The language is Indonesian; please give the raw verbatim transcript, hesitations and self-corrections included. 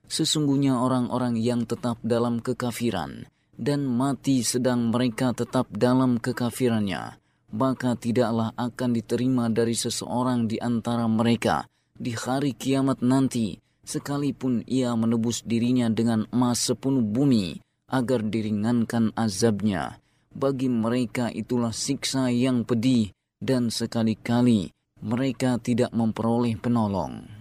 Sesungguhnya orang-orang yang tetap dalam kekafiran dan mati sedang mereka tetap dalam kekafirannya, maka tidaklah akan diterima dari seseorang di antara mereka di hari kiamat nanti, sekalipun ia menebus dirinya dengan emas sepenuh bumi agar diringankan azabnya. Bagi mereka itulah siksa yang pedih, dan sekali-kali mereka tidak memperoleh penolong.